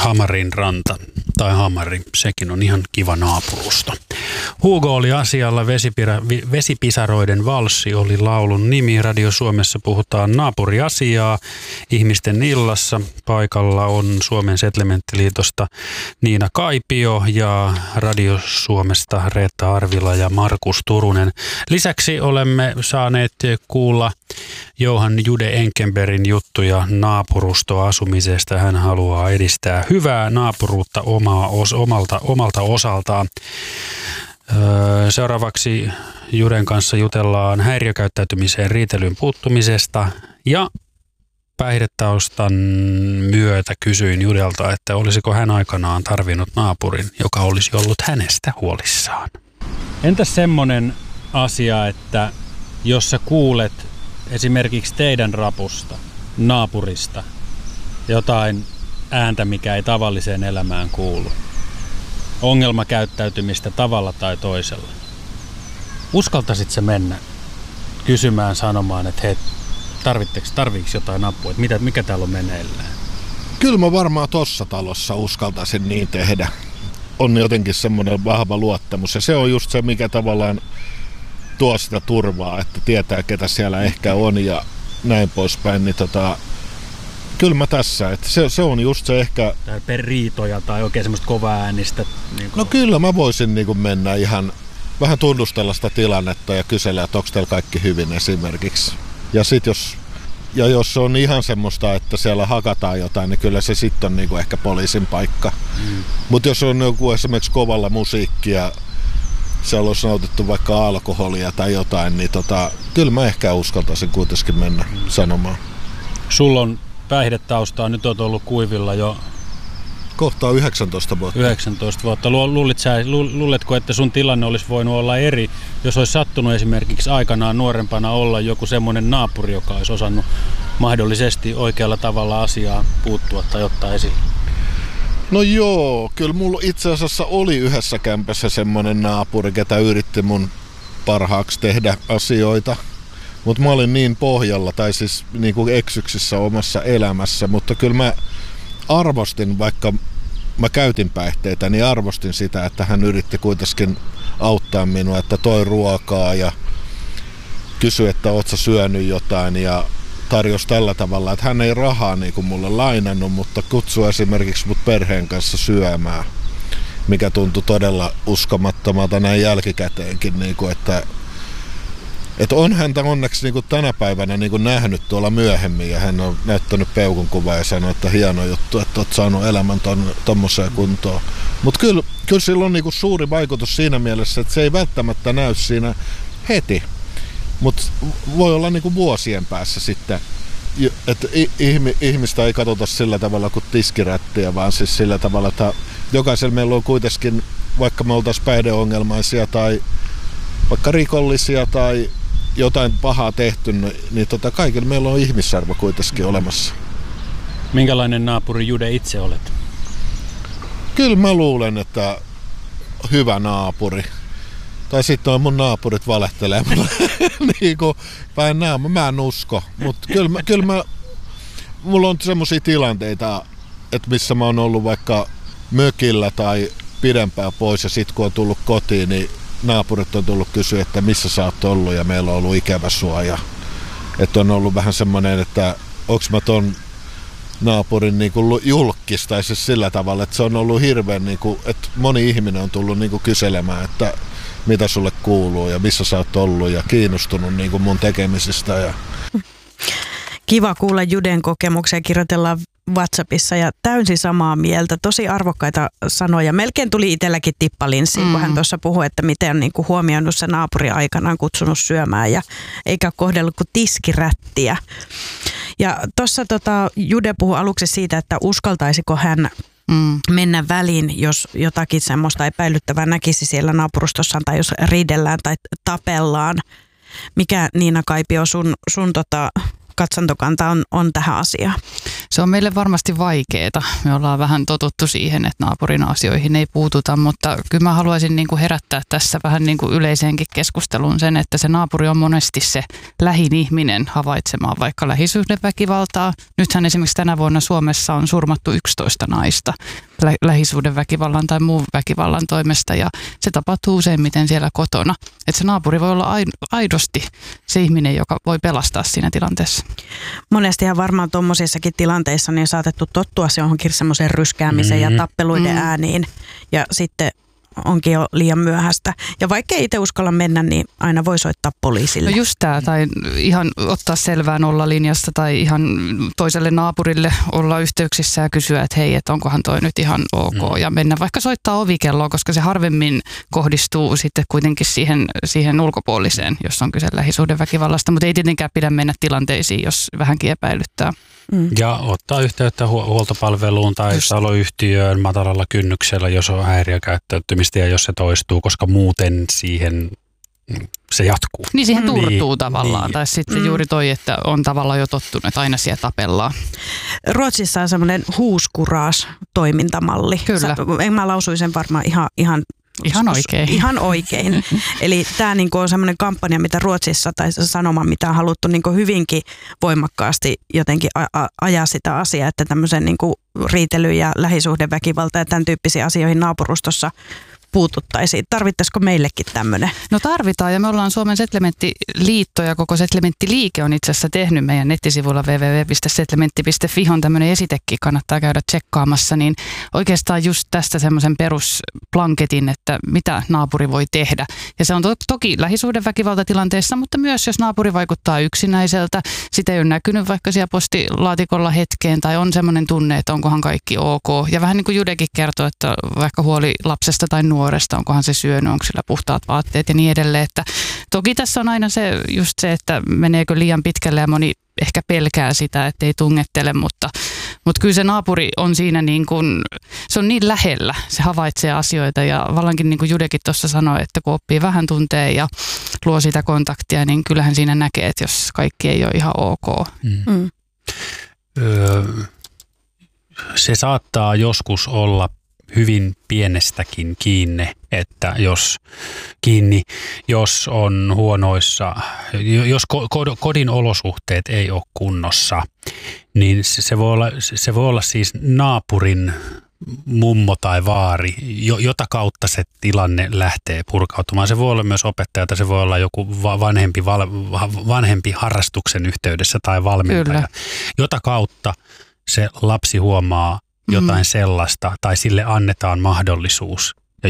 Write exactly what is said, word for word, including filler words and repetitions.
Hamarin ranta tai Hamari, sekin on ihan kiva naapurusto. Hugo oli asialla, vesipira, Vesipisaroiden valssi oli laulun nimi. Radio Suomessa puhutaan naapuriasiaa ihmisten illassa. Paikalla on Suomen Setlementtiliitosta Niina Kaipio ja Radio Suomesta Reetta Arvila ja Markus Turunen. Lisäksi olemme saaneet kuulla Johan Jude Enkenbergin juttuja naapurustoasumisesta. Hän haluaa edistää hyvää naapuruutta omaa, os, omalta, omalta osaltaan. Öö, seuraavaksi Juden kanssa jutellaan häiriökäyttäytymiseen riitelyn puuttumisesta ja päihdetaustan myötä kysyin Judelta, että olisiko hän aikanaan tarvinnut naapurin, joka olisi ollut hänestä huolissaan. Entäs semmoinen asia, että jos sä kuulet esimerkiksi teidän rapusta, naapurista, jotain ääntä, mikä ei tavalliseen elämään kuulu, ongelmakäyttäytymistä tavalla tai toisella, uskaltaisit sä mennä kysymään, sanomaan, että hei, tarvitseeko, tarviiko jotain apua, että mitä, mikä täällä on meneillään? Kyllä mä varmaan tossa talossa uskaltaisin niin tehdä. On jotenkin semmoinen vahva luottamus ja se on just se, mikä tavallaan tuo sitä turvaa, että tietää, ketä siellä ehkä on ja näin poispäin. Niin tota, kyllä mä tässä, että se, se on just se ehkä... Tai per riitoja tai oikein semmoista kovaa äänistä. Niin kuin... No kyllä mä voisin niin kuin mennä ihan vähän tunnustella sitä tilannetta ja kysellä, että onko teillä kaikki hyvin esimerkiksi. Ja sit jos, ja jos se on ihan semmoista, että siellä hakataan jotain, niin kyllä se sitten on niin kuin ehkä poliisin paikka. Mm. Mutta jos on joku esimerkiksi kovalla musiikkia, siellä olisi nautittu vaikka alkoholia tai jotain, niin tota, kyllä mä ehkä uskaltaisin kuitenkin mennä mm. sanomaan. Sulla on päihdetaustaa, nyt olet ollut kuivilla jo... Kohta yhdeksäntoista vuotta. yhdeksäntoista vuotta. Luulit sä, luuletko, että sun tilanne olisi voinut olla eri, jos olisi sattunut esimerkiksi aikanaan nuorempana olla joku semmoinen naapuri, joka olisi osannut mahdollisesti oikealla tavalla asiaa puuttua tai ottaa esille? No joo, kyllä mulla itse asiassa oli yhdessä kämpässä semmoinen naapuri, ketä yritti mun parhaaksi tehdä asioita. Mutta mä olin niin pohjalla, tai siis niin kuin eksyksissä omassa elämässä, mutta kyllä mä arvostin, vaikka mä käytin päihteitä, niin arvostin sitä, että hän yritti kuitenkin auttaa minua, että toi ruokaa ja kysyi, että oot sä syönyt jotain ja tarjosi tällä tavalla, että hän ei rahaa niin kuin mulle lainannut, mutta kutsui esimerkiksi mut perheen kanssa syömään, mikä tuntui todella uskomattomalta näin jälkikäteenkin, niin kuin, että Että on häntä onneksi niin kuin tänä päivänä niin kuin nähnyt tuolla myöhemmin ja hän on näyttänyt peukun kuvaa ja sanonut, että hieno juttu, että olet saanut elämän tuommoiseen kuntoon. Mutta kyllä, kyllä sillä on niin kuin suuri vaikutus siinä mielessä, että se ei välttämättä näy siinä heti, mutta voi olla niin kuin vuosien päässä sitten, että ihmistä ei katsota sillä tavalla kuin tiskirättiä, vaan siis sillä tavalla, että jokaisella meillä on kuitenkin, vaikka me oltaisiin päihdeongelmaisia tai vaikka rikollisia tai jotain pahaa tehty, niin tota, kaikilla meillä on ihmisarvo kuitenkin olemassa. Minkälainen naapuri Jude itse olet? Kyllä mä luulen, että hyvä naapuri. Tai sitten on mun naapurit valehtelee mulle niin kuin päin naama. Mä en usko, mutta kyllä mä, kyllä mä, mulla on semmosia tilanteita, että missä mä oon ollut vaikka mökillä tai pidempään pois ja sit kun on tullut kotiin, niin naapurit on tullut kysyä, että missä sä oot ollut ja meillä on ollut ikävä sua. Ja, että on ollut vähän semmoinen, että onks mä ton naapurin niin kuin julkis tai siis sillä tavalla, että se on ollut hirveän, niin kuin, että moni ihminen on tullut niin kuin kyselemään, että mitä sulle kuuluu ja missä sä oot ollut ja kiinnostunut niin kuin mun tekemisistä. Ja... Kiva kuulla Juden kokemuksia, kirjoitellaan WhatsAppissa ja täysin samaa mieltä. Tosi arvokkaita sanoja. Melkein tuli itselläkin tippalinssiin, mm. kun hän tuossa puhui, että miten on niin kuin huomioinut se naapuri aikanaan kutsunut syömään ja eikä kohdellut kuin tiskirättiä. Ja tuossa tota, Jude puhui aluksi siitä, että uskaltaisiko hän mm. mennä väliin, jos jotakin semmoista epäilyttävää näkisi siellä naapurustossaan tai jos riidellään tai tapellaan. Mikä Niina Kaipio sun, sun tota, katsantokanta on, on tähän asiaan? Se on meille varmasti vaikeaa. Me ollaan vähän totuttu siihen, että naapurin asioihin ei puututa, mutta kyllä mä haluaisin niin kuin herättää tässä vähän niin kuin yleiseenkin keskustelun sen, että se naapuri on monesti se lähin ihminen havaitsemaan vaikka lähisuhdeväkivaltaa. Nythän esimerkiksi tänä vuonna Suomessa on surmattu yksitoista naista lä- lähisuhdeväkivallan tai muun väkivallan toimesta ja se tapahtuu useimmiten siellä kotona. Että se naapuri voi olla aidosti se ihminen, joka voi pelastaa siinä tilanteessa. Monestihan varmaan tuommoisissakin tilanteissa niin saatettu tottua se johonkin semmoiseen ryskäämiseen mm-hmm. ja tappeluiden mm-hmm. ääniin ja sitten onkin jo liian myöhäistä. Ja vaikka ei itse uskalla mennä, niin aina voi soittaa poliisille. No just tämä, tai ihan ottaa selvää nollalinjasta tai ihan toiselle naapurille olla yhteyksissä ja kysyä, että hei, että onkohan toi nyt ihan ok. Mm. Ja mennä vaikka soittaa ovikelloa, koska se harvemmin kohdistuu sitten kuitenkin siihen, siihen ulkopuoliseen, jos on kyse lähisuhdeväkivallasta. Mutta ei tietenkään pidä mennä tilanteisiin, jos vähänkin epäilyttää. Mm. Ja ottaa yhteyttä hu- huoltopalveluun tai just taloyhtiöön matalalla kynnyksellä, jos on häiriökäyttäytymistä ja jos se toistuu, koska muuten siihen se jatkuu. Niin siihen turtuu niin, tavallaan. Niin. Tai sitten mm. juuri toi, että on tavallaan jo tottunut, että aina siellä tapellaan. Ruotsissa on semmoinen huuskuraas-toimintamalli. Kyllä. Sä, en mä lausuin sen varmaan ihan... ihan Ihan oikein. Ihan oikein. Eli tämä niinku on semmoinen kampanja, mitä Ruotsissa, tai sanoma, mitä on haluttu niinku hyvinkin voimakkaasti jotenkin a- a- ajaa sitä asiaa, että tämmöisen niinku riitely ja lähisuhdeväkivalta ja tämän tyyppisiin asioihin naapurustossa puututtaisiin. Tarvittaisiko meillekin tämmöinen? No tarvitaan, ja me ollaan Suomen Setlementtiliitto ja koko Setlementtiliike on itse asiassa tehnyt meidän nettisivuilla double-u double-u double-u piste setlementti piste fi on tämmöinen esitekin, kannattaa käydä tsekkaamassa, niin oikeastaan just tästä semmoisen perusplanketin, että mitä naapuri voi tehdä. Ja se on to- toki lähisuhdeväkivaltatilanteessa, mutta myös jos naapuri vaikuttaa yksinäiseltä, sitä ei ole näkynyt vaikka siellä postilaatikolla hetkeen, tai on semmoinen tunne, että onkohan kaikki ok. Ja vähän niin kuin Judekin kertoo, että vaikka huoli lapsesta tai nuoresta, onkohan se syönyt, onko sillä puhtaat vaatteet ja niin edelleen. Että toki tässä on aina se, just se, että meneekö liian pitkälle ja moni ehkä pelkää sitä, ettei tungettele, mutta, mutta kyllä se naapuri on siinä niin kuin, se on niin lähellä, se havaitsee asioita ja vallankin niin kuin Judekin tuossa sanoi, että kun oppii vähän tuntee ja luo sitä kontaktia, niin kyllähän siinä näkee, että jos kaikki ei ole ihan ok. Mm. Mm. Öö, se saattaa joskus olla hyvin pienestäkin kiinni, että jos kiinni, jos on huonoissa, jos kodin olosuhteet ei ole kunnossa, niin se voi olla, se voi olla siis naapurin mummo tai vaari, jota kautta se tilanne lähtee purkautumaan. Se voi olla myös opettaja, tai se voi olla joku vanhempi, vanhempi harrastuksen yhteydessä tai valmentaja, Kyllä. jota kautta se lapsi huomaa jotain mm. sellaista, tai sille annetaan mahdollisuus,